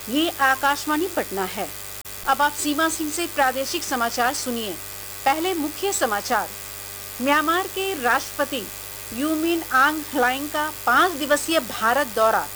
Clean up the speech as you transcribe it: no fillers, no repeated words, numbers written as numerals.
ये आकाशवाणी पटना है। अब आप सीमा सिंह से प्रादेशिक समाचार सुनिए। पहले मुख्य समाचार। म्यांमार के राष्ट्रपति यू मिन आंग ह्लाइंग का 5 दिवसीय भारत दौरा